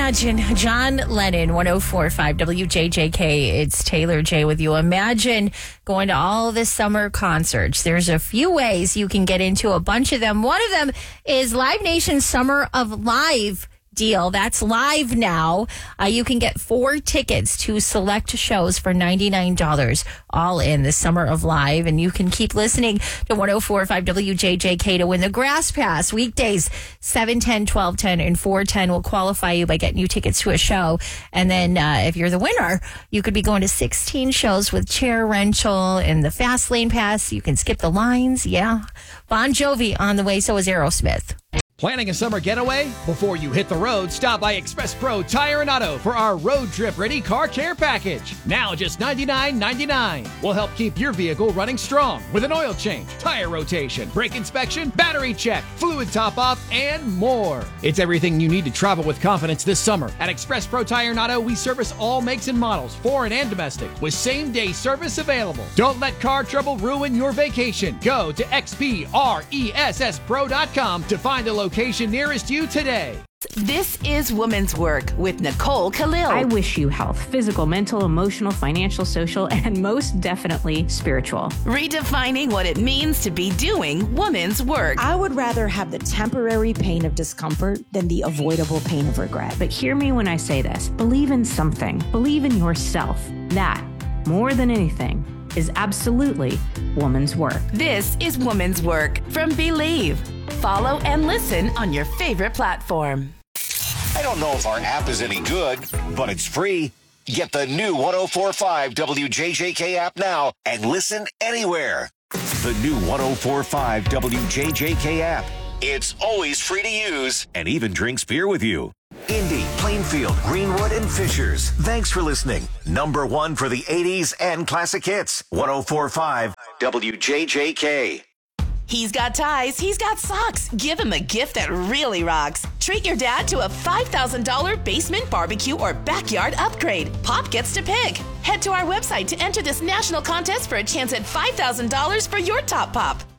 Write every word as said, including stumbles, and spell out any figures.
Imagine John Lennon, one oh four point five W J J K. It's Taylor J with you. Imagine going to all the summer concerts. There's a few ways you can get into a bunch of them. One of them is Live Nation's Summer of Live deal. That's live now. Uh, you can get four tickets to select shows for ninety-nine dollars, all in the Summer of Live. And you can keep listening to one oh four point five W J J K to win the Grass Pass. Weekdays, seven ten, twelve ten, and four ten will qualify you by getting you tickets to a show. And then uh, if you're the winner, you could be going to sixteen shows with chair rental and the Fast Lane Pass. You can skip the lines. Yeah. Bon Jovi on the way. So is Aerosmith. Planning a summer getaway? Before you hit the road, stop by Express Pro Tire and Auto for our road trip ready car care package. Now just ninety-nine ninety-nine. We'll help keep your vehicle running strong with an oil change, tire rotation, brake inspection, battery check, fluid top off, and more. It's everything you need to travel with confidence this summer. At Express Pro Tire and Auto, we service all makes and models, foreign and domestic, with same day service available. Don't let car trouble ruin your vacation. Go to X P R E S S Pro dot com to find a location nearest you today. This is Woman's Work with Nicole Khalil. I wish you health, physical, mental, emotional, financial, social, and most definitely spiritual. Redefining what it means to be doing woman's work. I would rather have the temporary pain of discomfort than the avoidable pain of regret. But hear me when I say this. Believe in something. Believe in yourself. That, more than anything, is absolutely woman's work. This is Woman's Work from Believe. Follow and listen on your favorite platform. I don't know if our app is any good, but it's free. Get the new one oh four point five W J J K app now and listen anywhere. The new one oh four point five W J J K app. It's always free to use and even drinks beer with you. Indy, Plainfield, Greenwood, and Fishers. Thanks for listening. Number one for the eighties and classic hits. one oh four point five W J J K. He's got ties, he's got socks. Give him a gift that really rocks. Treat your dad to a five thousand dollars basement barbecue or backyard upgrade. Pop gets to pick. Head to our website to enter this national contest for a chance at five thousand dollars for your top pop.